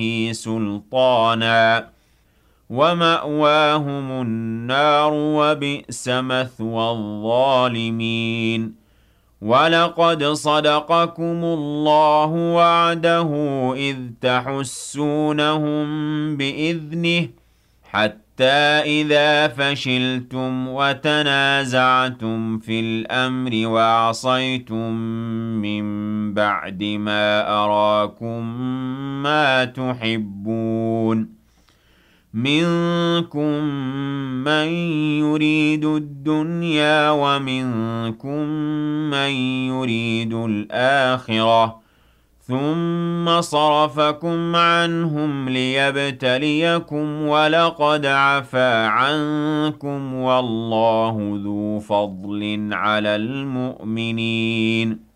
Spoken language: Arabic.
سُلْطَانًا وَمَأْوَاهُمُ النَّارُ وَبِئْسَ مَثْوَى الظَّالِمِينَ وَلَقَدْ صَدَقَكُمُ اللَّهُ وَعْدَهُ إِذْ تَحُسُّونَهُم بِإِذْنِهِ حَتَّىٰ إِذَا فَشِلْتُمْ وَتَنَازَعْتُمْ فِي الْأَمْرِ وَعَصَيْتُم مِّن بَعْدِ مَا أَرَاكُم مَّا تُحِبُّونَ مِنكُم مَّن يُرِيدُ الدُّنْيَا وَمِنكُم مَّن يُرِيدُ الْآخِرَةَ ثُمَّ صَرَفَكُمْ عَنْهُمْ لِيَبْتَلِيَكُمْ وَلَقَدْ عَفَا عَنكُمْ وَاللَّهُ ذُو فَضْلٍ عَلَى الْمُؤْمِنِينَ